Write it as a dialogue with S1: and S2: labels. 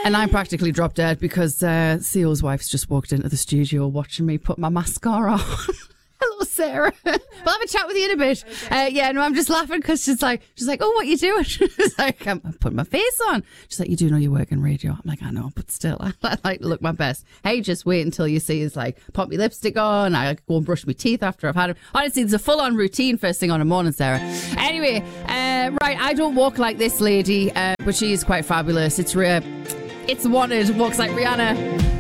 S1: And I practically dropped dead because Theo's wife's just walked into the studio watching me put my mascara on. Hello, Sarah. We'll have a chat with you in a bit. I'm just laughing because she's like, oh, what you doing? She's like, I'm putting my face on. She's like, you do know you work in radio. I'm like, I know, but still, I like to look my best. Hey, just wait until you see us like put my lipstick on. I go and brush my teeth after I've had them. Honestly, it's a full-on routine first thing on the morning, Sarah. Anyway, right, I don't walk like this lady, but she is quite fabulous. It's Wanted, walks like Rihanna.